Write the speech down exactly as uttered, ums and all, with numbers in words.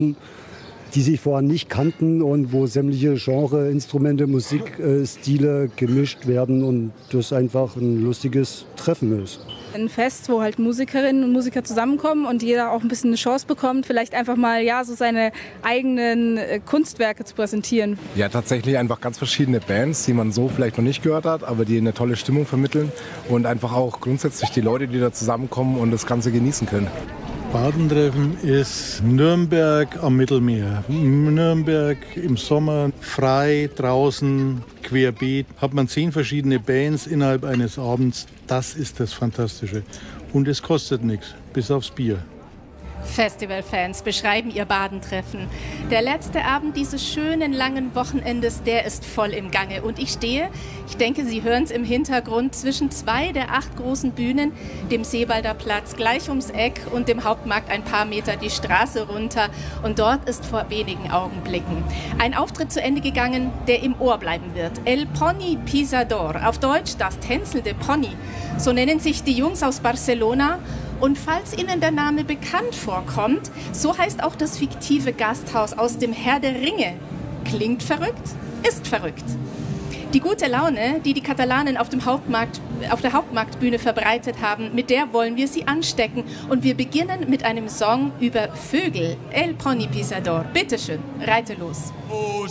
die sich vorher nicht kannten und wo sämtliche Genre, Instrumente, Musikstile gemischt werden und das einfach ein lustiges Treffen ist. Ein Fest, wo halt Musikerinnen und Musiker zusammenkommen und jeder auch ein bisschen eine Chance bekommt, vielleicht einfach mal ja so seine eigenen Kunstwerke zu präsentieren. Ja, tatsächlich einfach ganz verschiedene Bands, die man so vielleicht noch nicht gehört hat, aber die eine tolle Stimmung vermitteln und einfach auch grundsätzlich die Leute, die da zusammenkommen und das Ganze genießen können. Badentreffen ist Nürnberg am Mittelmeer. Nürnberg im Sommer, frei, draußen, querbeet. Hat man zehn verschiedene Bands innerhalb eines Abends. Das ist das Fantastische. Und es kostet nichts, bis aufs Bier. Festivalfans beschreiben ihr Badentreffen. Der letzte Abend dieses schönen langen Wochenendes, der ist voll im Gange. Und ich stehe, ich denke, Sie hören es im Hintergrund, zwischen zwei der acht großen Bühnen, dem Seebalder Platz gleich ums Eck und dem Hauptmarkt ein paar Meter die Straße runter. Und dort ist vor wenigen Augenblicken ein Auftritt zu Ende gegangen, der im Ohr bleiben wird. El Pony Pisador, auf Deutsch das tänzelnde Pony. So nennen sich die Jungs aus Barcelona. Und falls Ihnen der Name bekannt vorkommt, so heißt auch das fiktive Gasthaus aus dem Herr der Ringe. Klingt verrückt, ist verrückt. Die gute Laune, die die Katalanen auf, dem Hauptmarkt, auf der Hauptmarktbühne verbreitet haben, mit der wollen wir sie anstecken. Und wir beginnen mit einem Song über Vögel. El Pony Pisador. Bitteschön, reite los. Oh,